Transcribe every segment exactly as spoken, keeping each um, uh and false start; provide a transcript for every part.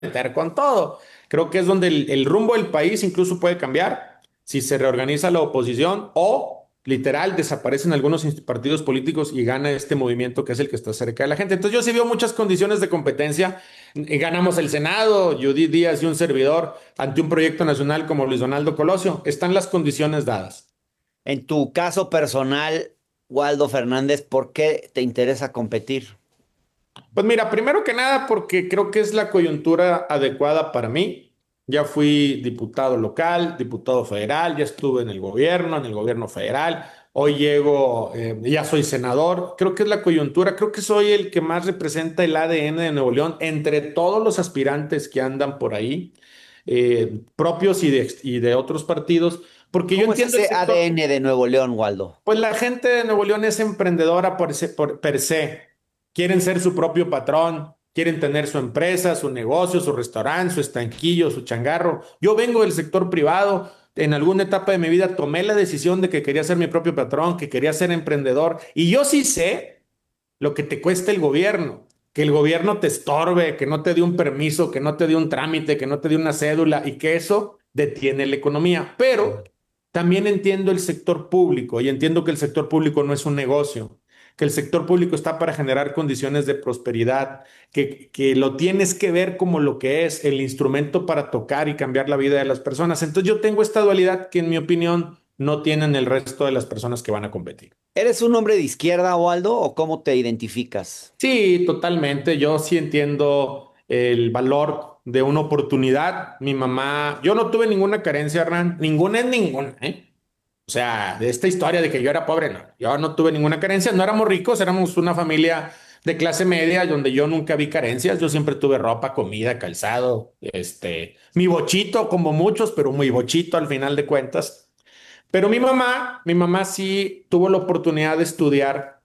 meter con todo. Creo que es donde el, el rumbo del país incluso puede cambiar si se reorganiza la oposición o literal desaparecen algunos inst- partidos políticos y gana este movimiento que es el que está cerca de la gente. Entonces yo sí veo muchas condiciones de competencia. Eh, Ganamos el Senado, Judith Díaz y un servidor ante un proyecto nacional como Luis Donaldo Colosio. Están las condiciones dadas. En tu caso personal, Waldo Fernández, ¿por qué te interesa competir? Pues mira, primero que nada, porque creo que es la coyuntura adecuada para mí. Ya fui diputado local, diputado federal, ya estuve en el gobierno, en el gobierno federal. Hoy llego, eh, ya soy senador. Creo que es la coyuntura, creo que soy el que más representa el A D N de Nuevo León entre todos los aspirantes que andan por ahí, eh, propios y de, y de otros partidos, porque yo ¿Cómo es entiendo el ese sector. A D N de Nuevo León, Waldo? Pues la gente de Nuevo León es emprendedora por se- por- per se. Quieren ser su propio patrón, quieren tener su empresa, su negocio, su restaurante, su estanquillo, su changarro. Yo vengo del sector privado. En alguna etapa de mi vida tomé la decisión de que quería ser mi propio patrón, que quería ser emprendedor. Y yo sí sé lo que te cuesta el gobierno, que el gobierno te estorbe, que no te dé un permiso, que no te dé un trámite, que no te dé una cédula y que eso detiene la economía. Pero también entiendo el sector público y entiendo que el sector público no es un negocio, que el sector público está para generar condiciones de prosperidad, que, que lo tienes que ver como lo que es el instrumento para tocar y cambiar la vida de las personas. Entonces yo tengo esta dualidad que en mi opinión no tienen el resto de las personas que van a competir. ¿Eres un hombre de izquierda, Waldo, o cómo te identificas? Sí, totalmente. Yo sí entiendo el valor de una oportunidad. Mi mamá, yo no tuve ninguna carencia, Hernán. Ninguna es ninguna, ¿eh? O sea, de esta historia de que yo era pobre, no. Yo no tuve ninguna carencia. No éramos ricos, éramos una familia de clase media donde yo nunca vi carencias. Yo siempre tuve ropa, comida, calzado, este, mi bochito, como muchos, pero muy bochito al final de cuentas. Pero mi mamá, mi mamá sí tuvo la oportunidad de estudiar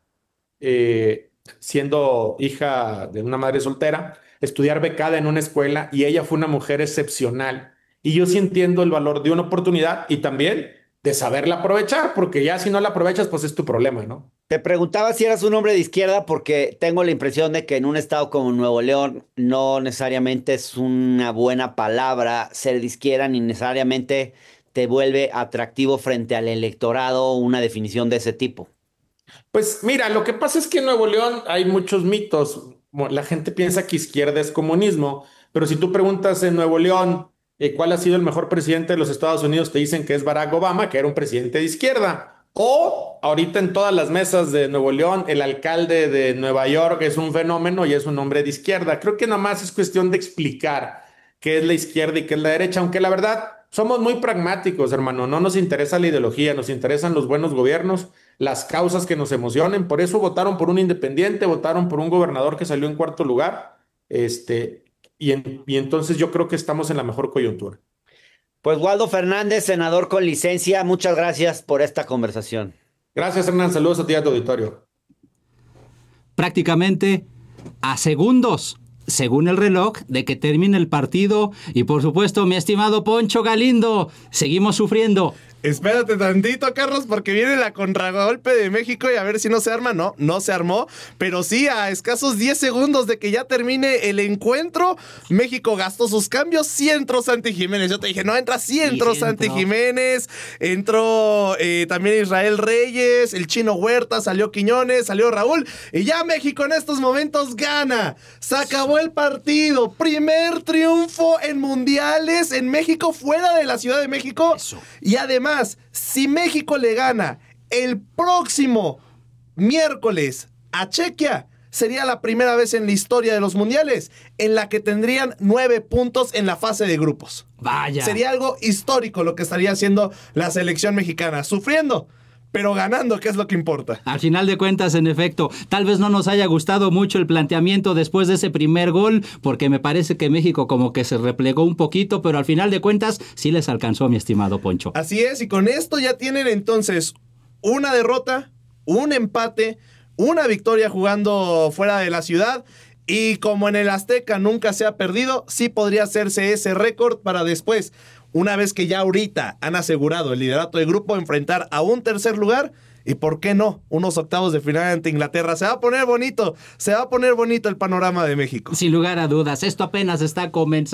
eh, siendo hija de una madre soltera, estudiar becada en una escuela y ella fue una mujer excepcional. Y yo sí entiendo el valor de una oportunidad y también de saberla aprovechar, porque ya si no la aprovechas, pues es tu problema, ¿no? Te preguntaba si eras un hombre de izquierda porque tengo la impresión de que en un estado como Nuevo León no necesariamente es una buena palabra ser de izquierda ni necesariamente te vuelve atractivo frente al electorado una definición de ese tipo. Pues mira, lo que pasa es que en Nuevo León hay muchos mitos. Mo- La gente piensa que izquierda es comunismo, pero si tú preguntas en Nuevo León eh, cuál ha sido el mejor presidente de los Estados Unidos, te dicen que es Barack Obama, que era un presidente de izquierda. O ahorita en todas las mesas de Nuevo León, el alcalde de Nueva York es un fenómeno y es un hombre de izquierda. Creo que nada más es cuestión de explicar qué es la izquierda y qué es la derecha, aunque la verdad somos muy pragmáticos, hermano. No nos interesa la ideología, nos interesan los buenos gobiernos, las causas que nos emocionen. Por eso votaron por un independiente, votaron por un gobernador que salió en cuarto lugar. Este, y, en- y entonces yo creo que estamos en la mejor coyuntura. Pues Waldo Fernández, senador con licencia, muchas gracias por esta conversación. Gracias, Hernán. Saludos a ti y a tu auditorio. Prácticamente a segundos, según el reloj, de que termine el partido. Y por supuesto, mi estimado Poncho Galindo, seguimos sufriendo. Espérate tantito, Carlos, porque viene la contragolpe de México y a ver si no se arma. No, no se armó, pero sí, a escasos diez segundos de que ya termine el encuentro, México gastó sus cambios. Sí entró Santi Jiménez. Yo te dije, no entra, sí entró Sí Santi entró. Jiménez. Entró eh, también Israel Reyes, el Chino Huerta, salió Quiñones, salió Raúl. Y ya México en estos momentos gana. Se acabó el partido. Primer triunfo en mundiales en México, fuera de la Ciudad de México. Eso. Y además, si México le gana el próximo miércoles a Chequia, sería la primera vez en la historia de los mundiales en la que tendrían nueve puntos en la fase de grupos. Vaya. Sería algo histórico lo que estaría haciendo la selección mexicana, sufriendo, pero ganando, que es lo que importa. Al final de cuentas, en efecto, tal vez no nos haya gustado mucho el planteamiento después de ese primer gol, porque me parece que México como que se replegó un poquito, pero al final de cuentas sí les alcanzó, mi estimado Poncho. Así es, y con esto ya tienen entonces una derrota, un empate, una victoria jugando fuera de la ciudad. Y como en el Azteca nunca se ha perdido, sí podría hacerse ese récord para después, una vez que ya ahorita han asegurado el liderato del grupo, enfrentar a un tercer lugar y por qué no, unos octavos de final ante Inglaterra. Se va a poner bonito, se va a poner bonito el panorama de México. Sin lugar a dudas, esto apenas está comenzando.